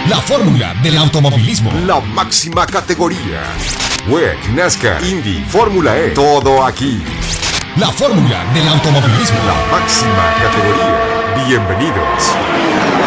La fórmula del automovilismo. La máxima categoría. WEC, NASCAR, Indy, Fórmula E. Todo aquí. La fórmula del automovilismo. La máxima categoría. Bienvenidos.